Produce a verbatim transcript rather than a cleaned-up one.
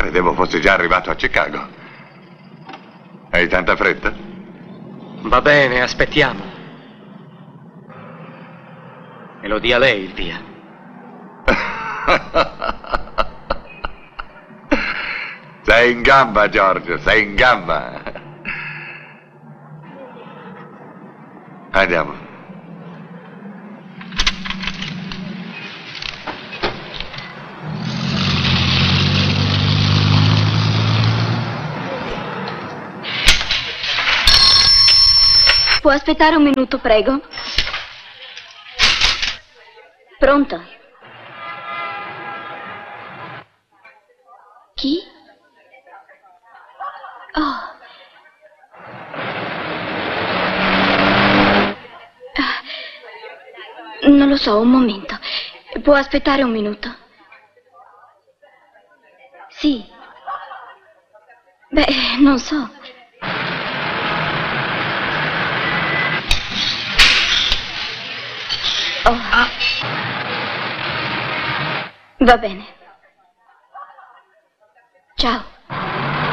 Credevo fossi già arrivato a Chicago. Hai tanta fretta? Va bene, aspettiamo. Me lo dia lei il via. Sei in gamba, Giorgio, sei in gamba. Andiamo. Può aspettare un minuto, prego? Pronto? Chi? Oh. Ah. Non lo so, un momento. Può aspettare un minuto? Sì. Beh, non so. Oh. Va bene. Ciao.